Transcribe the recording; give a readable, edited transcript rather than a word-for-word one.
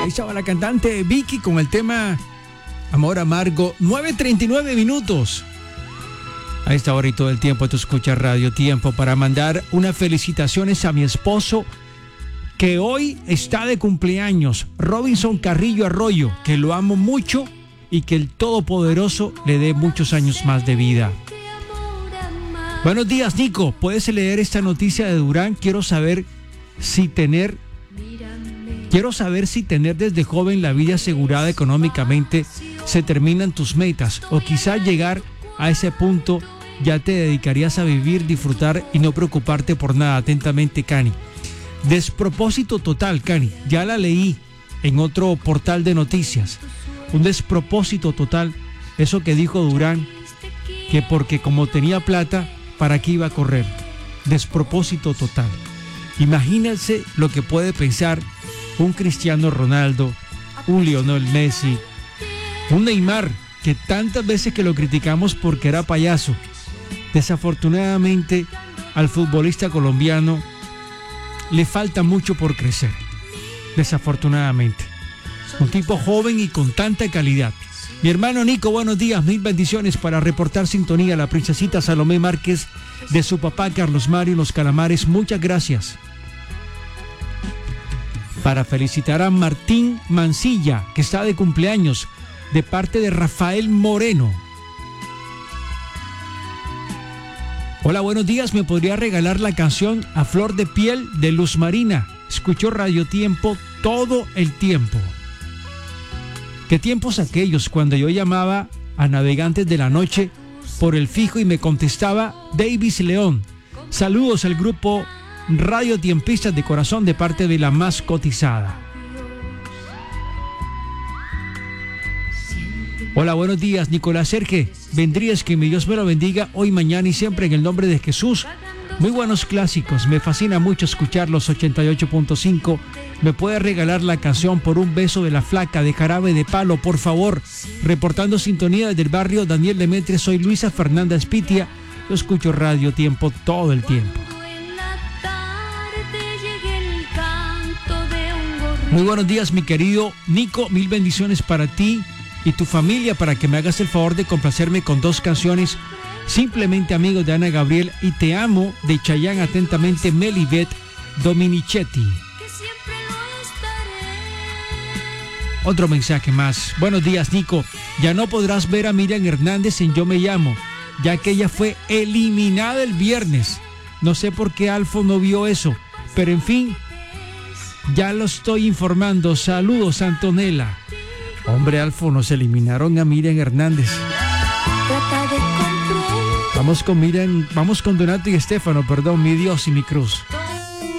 Ahí estaba la cantante Vicky con el tema Amor Amargo. 9:39 minutos. A esta hora y todo el tiempo tú escuchas Radio Tiempo para mandar unas felicitaciones a mi esposo que hoy está de cumpleaños, Robinson Carrillo Arroyo, que lo amo mucho y que el Todopoderoso le dé muchos años más de vida. Buenos días, Nico. ¿Puedes leer esta noticia de Durán? Quiero saber si tener desde joven la vida asegurada económicamente se terminan tus metas, o quizá llegar a ese punto ya te dedicarías a vivir, disfrutar y no preocuparte por nada. Atentamente, Cani. Despropósito total, Cani. Ya la leí en otro portal de noticias. Un despropósito total. Eso que dijo Durán, que porque como tenía plata, ¿para qué iba a correr? Despropósito total. Imagínense lo que puede pensar un Cristiano Ronaldo, un Lionel Messi, un Neymar, que tantas veces que lo criticamos porque era payaso. Desafortunadamente, al futbolista colombiano le falta mucho por crecer. Desafortunadamente. Un tipo joven y con tanta calidad. Mi hermano Nico, buenos días, mil bendiciones para reportar sintonía. La princesita Salomé Márquez de su papá Carlos Mario Los Calamares, muchas gracias. Para felicitar a Martín Mancilla, que está de cumpleaños, de parte de Rafael Moreno. Hola, buenos días, ¿me podría regalar la canción A Flor de Piel de Luz Marina? Escucho Radio Tiempo todo el tiempo. ¿Qué tiempos aquellos cuando yo llamaba a Navegantes de la Noche por el fijo y me contestaba Davis León? Saludos al grupo Radio Tiempistas de corazón de parte de la más cotizada. Hola, buenos días, Nicolás Serge. Vendrías, que mi Dios me lo bendiga hoy, mañana y siempre en el nombre de Jesús. Muy buenos clásicos, me fascina mucho escuchar los 88.5. ¿Me puede regalar la canción Por un beso de la flaca de Jarabe de Palo, por favor? Reportando sintonía desde el barrio Daniel Demetrio, soy Luisa Fernanda Espitia. Yo escucho Radio Tiempo todo el tiempo. Muy buenos días, mi querido Nico, mil bendiciones para ti y tu familia, para que me hagas el favor de complacerme con dos canciones. Simplemente Amigos de Ana Gabriel y Te Amo de Chayanne. Atentamente, Melibet Dominicetti. Otro mensaje más. Buenos días, Nico. Ya no podrás ver a Miriam Hernández en Yo Me Llamo, ya que ella fue eliminada el viernes. No sé por qué Alfo no vio eso, pero en fin, ya lo estoy informando. Saludos, Antonella. Hombre, Alfo, nos eliminaron a Miriam Hernández. Vamos con Miriam, vamos con Donato y Estefano, perdón, mi Dios y mi cruz.